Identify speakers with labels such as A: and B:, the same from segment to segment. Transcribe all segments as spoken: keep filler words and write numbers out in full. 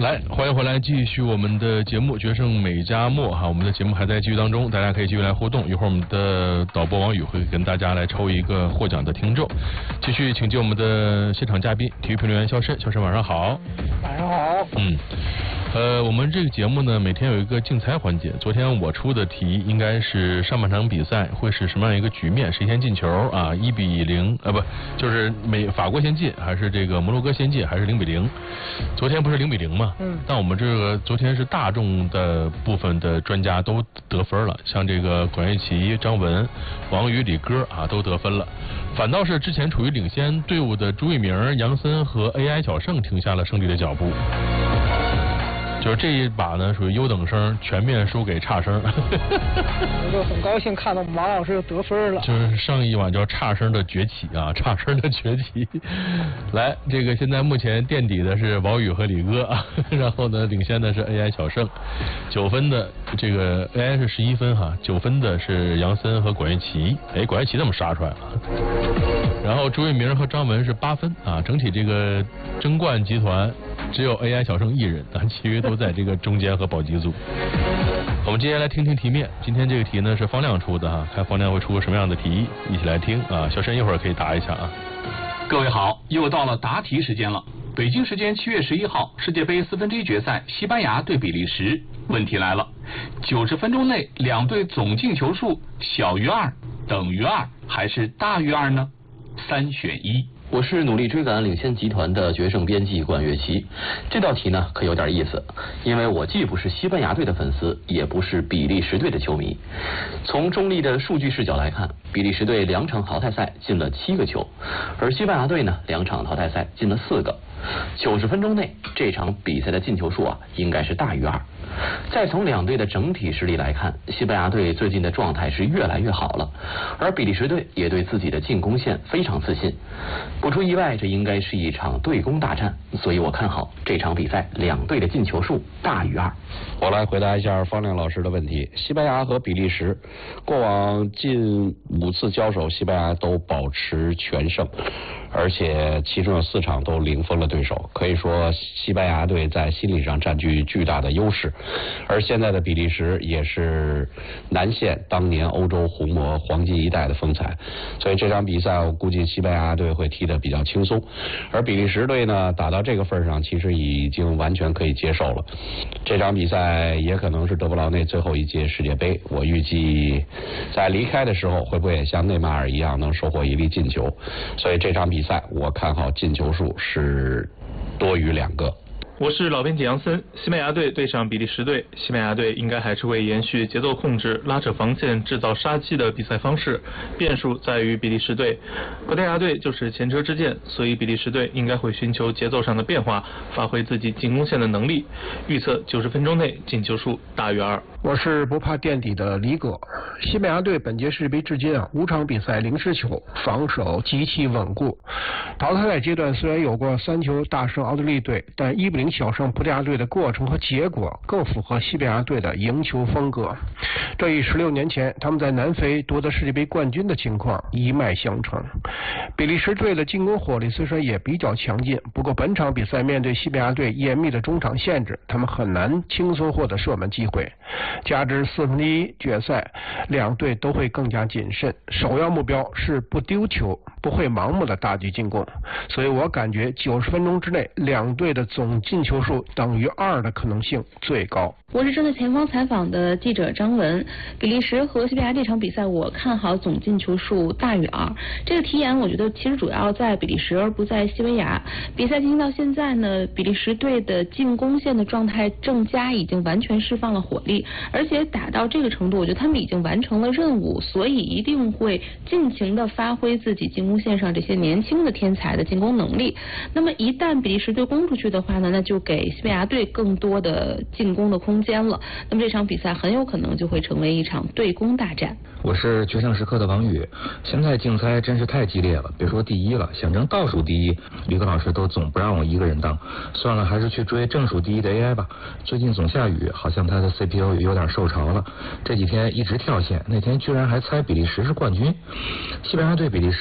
A: 来，欢迎回来，继续我们的节目《决胜美加墨》哈，我们的节目还在继续当中，大家可以继续来互动。一会儿我们的导播王宇会跟大家来抽一个获奖的听众。继续请进我们的现场嘉宾，体育评论员肖申，肖申晚上好。
B: 晚上好。
A: 嗯。呃，我们这个节目呢，每天有一个竞猜环节。昨天我出的题应该是上半场比赛会是什么样一个局面，谁先进球啊？一比零啊，不，就是美法国先进，还是这个摩洛哥先进，还是零比零？昨天不是零比零嘛？嗯。但我们这个昨天是大众的部分的专家都得分了，像这个管岳琪、张文、王宇、李戈啊都得分了，反倒是之前处于领先队伍的朱一鸣、杨森和 A I 小胜停下了胜利的脚步。就是这一把呢，属于优等生全面输给差生。
B: 我就很高兴看到马老师又得分了。
A: 就是上一晚叫差生的崛起啊，差生的崛起。来，这个现在目前垫底的是王宇和李戈啊，然后呢，领先的是 A I 小胜，九分的这个 A I 是十一分哈，九分的是杨森和管岳琪。哎，管岳琪怎么杀出来了？然后朱一鸣和张文是八分啊，整体这个争冠集团只有 A I 小胜一人啊，其余都在这个中间和保级组。我们接下来听听题面，今天这个题呢是方亮出的哈，看方亮会出个什么样的题，一起来听啊。小申一会儿可以答一下啊。
C: 各位好，又到了答题时间了。北京时间七月十一号，世界杯四分之一决赛，西班牙对比利时。问题来了，九十分钟内两队总进球数小于二、等于二还是大于二呢？三选一。
D: 我是努力追赶领先集团的决胜编辑管岳琪。这道题呢可有点意思，因为我既不是西班牙队的粉丝，也不是比利时队的球迷。从中立的数据视角来看，比利时队两场淘汰赛进了七个球，而西班牙队呢两场淘汰赛进了四个。九十分钟内这场比赛的进球数啊应该是大于二。再从两队的整体实力来看，西班牙队最近的状态是越来越好了，而比利时队也对自己的进攻线非常自信。不出意外，这应该是一场对攻大战，所以我看好这场比赛两队的进球数大于二。
E: 我来回答一下方亮老师的问题。西班牙和比利时过往近五次交手，西班牙都保持全胜，而且其中有四场都零封了对手，可以说西班牙队在心理上占据巨大的优势。而现在的比利时也是难现当年欧洲红魔黄金一代的风采，所以这场比赛我估计西班牙队会踢得比较轻松，而比利时队呢打到这个份上其实已经完全可以接受了。这场比赛也可能是德布劳内最后一届世界杯，我预计在离开的时候会不会也像内马尔一样能收获一粒进球，所以这场比赛我看好进球数是多于两个。
F: 我是老编辑杨森。西班牙队对上比利时队，西班牙队应该还是会延续节奏控制、拉扯防线、制造杀机的比赛方式，变数在于比利时队。葡萄牙队就是前车之鉴，所以比利时队应该会寻求节奏上的变化，发挥自己进攻线的能力。预测九十分钟内进球数大于二。
B: 我是不怕垫底的李戈。西班牙队本届世界杯至今啊五场比赛零失球，防守极其稳固。淘汰赛阶段虽然有过三球大胜奥地利队，但一比零小胜葡萄牙队的过程和结果更符合西班牙队的赢球风格。这与十六年前他们在南非夺得世界杯冠军的情况一脉相承。比利时队的进攻火力虽然也比较强劲，不过本场比赛面对西班牙队严密的中场限制，他们很难轻松获得射门机会。加之四分之一决赛，两队都会更加谨慎，首要目标是不丢球，不会盲目的大举进攻，所以我感觉九十分钟之内两队的总进球数等于二的可能性最高。
G: 我是正在前方采访的记者张文。比利时和西班牙这场比赛，我看好总进球数大于二。这个题眼我觉得其实主要在比利时而不在西班牙。比赛进行到现在呢，比利时队的进攻线的状态正佳，已经完全释放了火力，而且打到这个程度，我觉得他们已经完成了任务，所以一定会尽情的发挥自己进攻线上这些年轻的天才的进攻能力。那么一旦比利时队攻出去的话呢，那就给西班牙队更多的进攻的空间了。那么这场比赛很有可能就会成为一场对攻大战。
H: 我是决胜时刻的王宇。现在竞猜真是太激烈了，别说第一了，想争倒数第一，李克老师都总不让我一个人当。算了，还是去追正数第一的 A I 吧。最近总下雨，好像他的 C P U 有点受潮了，这几天一直跳线，那天居然还猜比利时是冠军。西班牙对比利时两队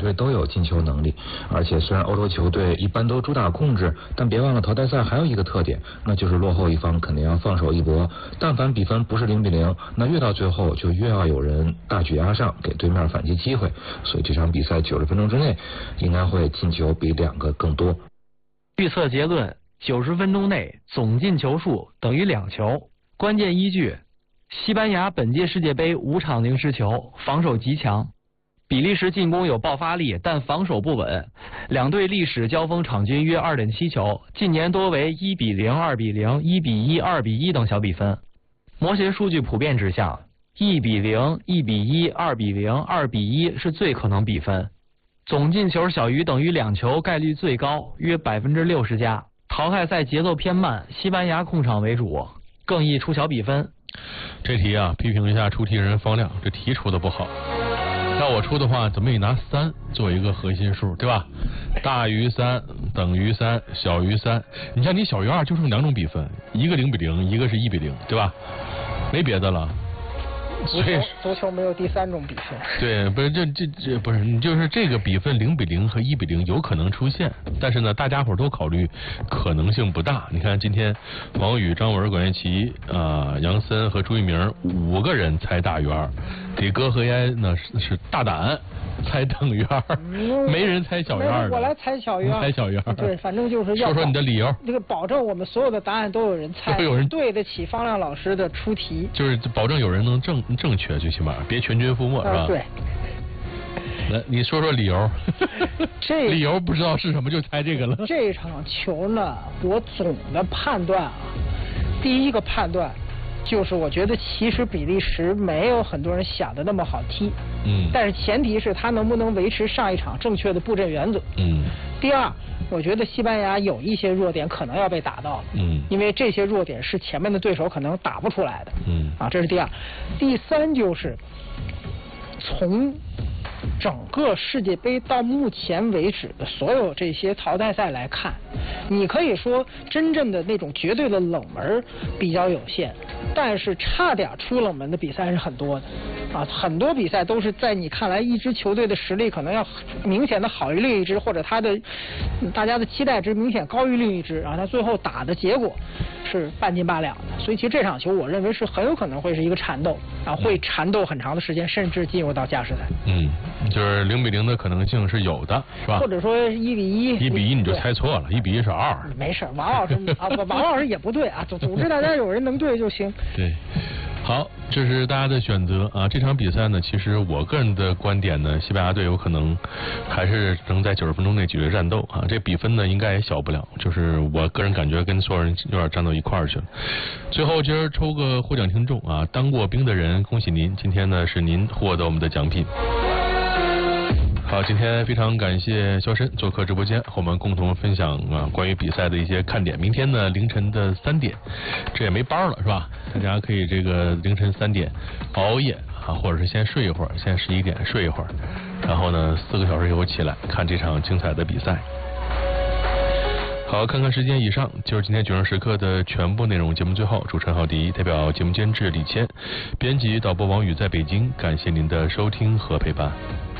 H: 队都有进球能力，而且虽然欧洲球队一般都主打控制，但别忘了淘汰赛还有一个特点，那就是落后一方肯定要放手一搏。但凡比分不是零比零，那越到最后就越要有人大举压上，给对面反击机会。所以这场比赛九十分钟之内应该会进球比两个更多。
I: 预测结论：九十分钟内总进球数等于两球。关键依据：西班牙本届世界杯五场零失球，防守极强；比利时进攻有爆发力，但防守不稳。两队历史交锋场均约 二点七球，近年多为一比零、二比零、一比一、二比一等小比分。模型数据普遍指向一比零、一比一、二比零、二比一是最可能比分。总进球小于等于两球概率最高，约百分之六十加。淘汰赛节奏偏慢，西班牙控场为主，更易出小比分。
A: 这题啊，批评一下出题人方亮，这题出的不好。要我出的话，怎么也拿三做一个核心数，对吧？大于三，等于三，小于三。你像你小于二就剩两种比分，一个零比零，一个是一比零，对吧？没别的了。
B: 足球足球没有第三种比分。
A: 对，不是这这这不是你就是这个比分零比零和一比零有可能出现，但是呢，大家伙都考虑可能性不大。你看今天王宇、张文、管乐琪、啊、呃、杨森和朱一鸣五个人猜大于二，李哥和烟呢是是大胆猜等于二，没人猜小于二。
J: 我来猜小于二。
A: 猜小于二。
J: 对，反正就是要
A: 说说你的理由。
J: 这个保证我们所有的答案都有人猜，
A: 都有人
J: 对得起方亮老师的出题。
A: 就是保证有人能正正确，最起码别全军覆没，是吧？
J: 对。
A: 来，你说说理由。
J: 这
A: 理由不知道是什么就猜这个了。
J: 这场球呢，我总的判断啊，第一个判断就是我觉得其实比利时没有很多人想的那么好踢。
A: 嗯。
J: 但是前提是他能不能维持上一场正确的布阵原则。
A: 嗯。
J: 第二，我觉得西班牙有一些弱点可能要被打到。
A: 嗯。
J: 因为这些弱点是前面的对手可能打不出来的。
A: 嗯。
J: 啊，这是第二。第三就是从整个世界杯到目前为止的所有这些淘汰赛来看，你可以说真正的那种绝对的冷门比较有限，但是差点出冷门的比赛是很多的啊，很多比赛都是在你看来一支球队的实力可能要明显的好于另一支，或者他的大家的期待值明显高于另一支，然后他最后打的结果是半斤八两的。所以其实这场球我认为是很有可能会是一个缠斗啊，会缠斗很长的时间，甚至进入到加时赛。
A: 嗯，就是零比零的可能性是有的，是吧？
J: 或者说一比一。
A: 一比一你就猜错了，一比一是二。
J: 没事，王老师啊，不，王老师也不对啊，总总之大家有人能对就行。
A: 对。好，这是大家的选择啊！这场比赛呢，其实我个人的观点呢，西班牙队有可能还是能在九十分钟内解决战斗啊。这比分呢，应该也小不了。就是我个人感觉跟所有人有点站到一块儿去了。最后今儿抽个获奖听众啊，当过兵的人，恭喜您！今天呢是您获得我们的奖品。好，今天非常感谢肖申做客直播间，和我们共同分享啊关于比赛的一些看点。明天呢凌晨的三点，这也没班了是吧？大家可以这个凌晨三点熬夜啊，或者是先睡一会儿，先十一点睡一会儿，然后呢四个小时以后起来看这场精彩的比赛。好，看看时间，以上就是今天九声时刻的全部内容。节目最后，主持人郝迪代表节目监制李谦，编辑导播王宇在北京，感谢您的收听和陪伴。